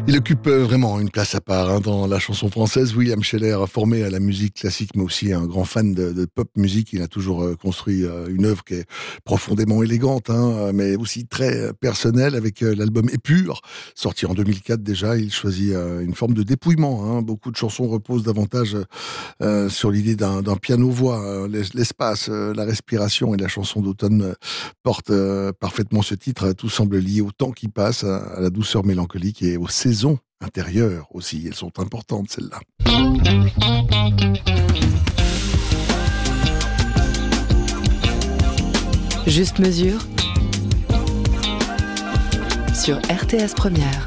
Il occupe vraiment une place à part dans la chanson française. William Scheller, formé à la musique classique, mais aussi un grand fan de pop musique. Il a toujours construit une œuvre qui est profondément élégante, mais aussi très personnelle, avec l'album Épure, sorti en 2004 déjà. Il choisit une forme de dépouillement. Beaucoup de chansons reposent davantage sur l'idée d'un piano-voix. L'espace, la respiration et la chanson d'automne portent parfaitement ce titre. Tout semble lié au temps qui passe, à la douceur mélancolique et aux saisons intérieures aussi. Elles sont importantes, celles-là. Juste mesure sur RTS Première.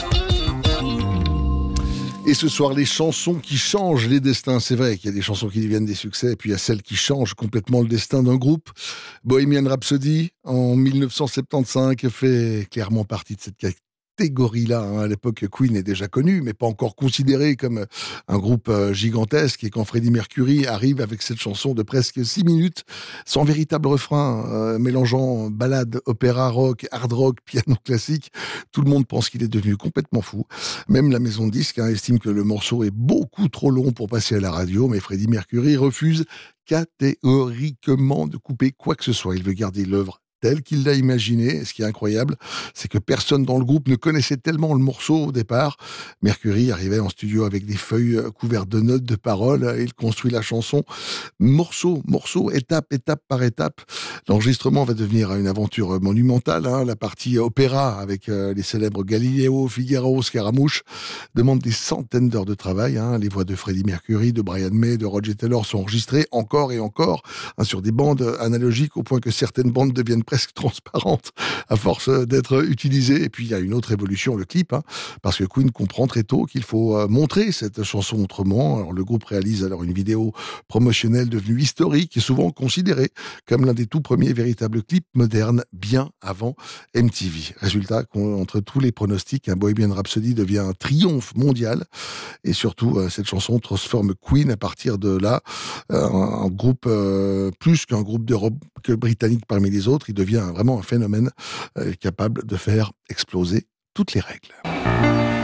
Et ce soir, les chansons qui changent les destins. C'est vrai qu'il y a des chansons qui deviennent des succès, et puis il y a celles qui changent complètement le destin d'un groupe. Bohemian Rhapsody, en 1975, fait clairement partie de cette catégorie-là. À l'époque, Queen est déjà connu, mais pas encore considéré comme un groupe gigantesque. Et quand Freddie Mercury arrive avec cette chanson de presque 6 minutes, sans véritable refrain, mélangeant ballade, opéra, rock, hard rock, piano classique, tout le monde pense qu'il est devenu complètement fou. Même la maison de disques estime que le morceau est beaucoup trop long pour passer à la radio, mais Freddie Mercury refuse catégoriquement de couper quoi que ce soit. Il veut garder l'œuvre telle qu'il l'a imaginée. Et ce qui est incroyable, c'est que personne dans le groupe ne connaissait tellement le morceau au départ. Mercury arrivait en studio avec des feuilles couvertes de notes de paroles. Il construit la chanson morceau, étape par étape. L'enregistrement va devenir une aventure monumentale. La partie opéra avec les célèbres Galileo, Figaro, Scaramouche demande des centaines d'heures de travail. Les voix de Freddie Mercury, de Brian May, de Roger Taylor sont enregistrées encore et encore sur des bandes analogiques, au point que certaines bandes deviennent presque transparentes à force d'être utilisées. Et puis il y a une autre évolution, le clip, parce que Queen comprend très tôt qu'il faut montrer cette chanson autrement. Alors le groupe réalise alors une vidéo promotionnelle devenue historique et souvent considérée comme l'un des tout premiers véritables clips modernes, bien avant MTV. Résultat, entre tous les pronostics, Bohemian Rhapsody devient un triomphe mondial, et surtout cette chanson transforme Queen à partir de là un groupe plus qu'un groupe de rock britannique parmi les autres. Il devient vraiment un phénomène capable de faire exploser toutes les règles.